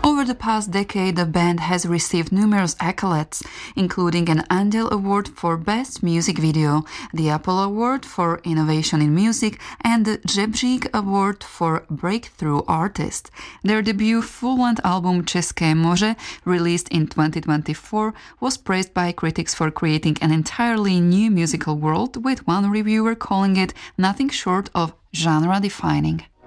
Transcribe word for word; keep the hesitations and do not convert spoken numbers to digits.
Over the past decade, the band has received numerous accolades, including an Andel Award for Best Music Video, the Apple Award for Innovation in Music, and the Žebřík Award for Breakthrough Artist. Their debut full-length album České moře, released in twenty twenty-four, was praised by critics for creating an entirely new musical world, with one reviewer calling it nothing short of genre-defining.